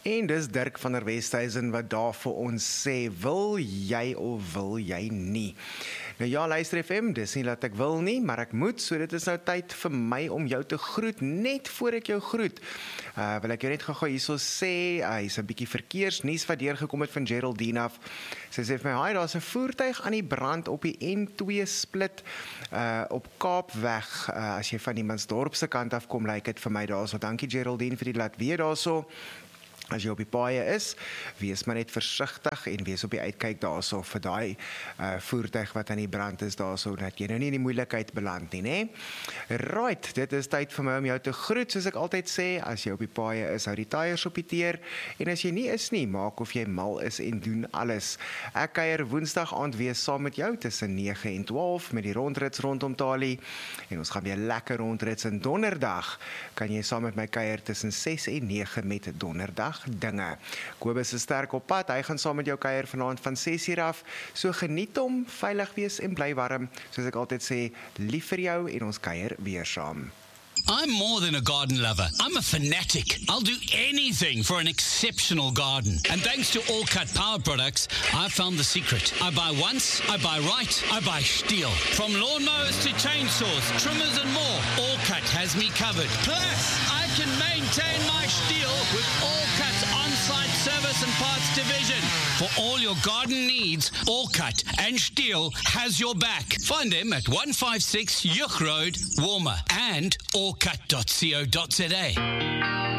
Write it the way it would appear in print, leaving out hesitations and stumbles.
En dis Dirk van der Westhuizen wat daar vir ons sê, wil jy of wil jy nie? Nou ja, luister FM, dis nie dat ek wil nie, maar ek moet, so dit is nou tyd vir my om jou te groet, net voor ek jou groet. Wil ek jou net gou hierso sê, hier's 'n bietjie verkeersnuus wat deurgekom het van Geraldine af. Sy sê vir my, "Haai, daar's 'n voertuig aan die brand op die N2 split op Kaapweg, as jy van die Mansdorp se kant af kom, lyk dit vir my daarso. Dankie Geraldine vir die laat weet daarso. As jy op die paaie is, wees maar net versigtig en wees op die uitkyk daarso vir daai voertuig wat aan die brand is daarso, dat jy nou nie in die moeilikheid beland nie, né? Right, dit is tyd vir my om jou te groet, soos ek altyd sê, as jy op die paaie is, hou die tyres op die teer, en as jy nie is nie, maak of jy mal is en doen alles. Ek kuier Woensdag aand weer saam met jou tussen 9 en 12 met die rondrits rondom Talie, en ons gaan weer lekker rondrits, en Donderdag kan jy saam met my kuier tussen 6 en 9 met Donderdag dinge. Kobus is sterk op pad, hy gaan saam met jou kuier vanaand van 6 uur af, so geniet hom, veilig wees en bly warm, soos ek altyd sê, lief vir jou en ons kuier weer saam. I'm more than a garden lover. I'm a fanatic. I'll do anything for an exceptional garden. And thanks to All Cut Power Products, I've found the secret. I buy once, I buy right, I buy Stihl. From lawnmowers to chainsaws, trimmers and more, All Cut has me covered. Plus, I can maintain my Stihl with All Cut's on-site service and parts division. For all your garden needs, All Cut and Stihl has your back. Find them at 156 Yuch Road, Walmer, and allcut.co.za.